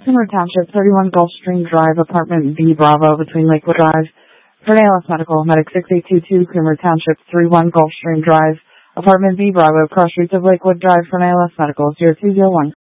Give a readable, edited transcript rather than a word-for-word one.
Summer Township, 31 Gulfstream Drive, Apartment B, Bravo, between Lakewood Drive. For ALS Medical, Medic 6822, Creamer Township, 31 Gulfstream Drive, Apartment B, Bravo, cross streets of Lakewood Drive, for ALS Medical, 0201.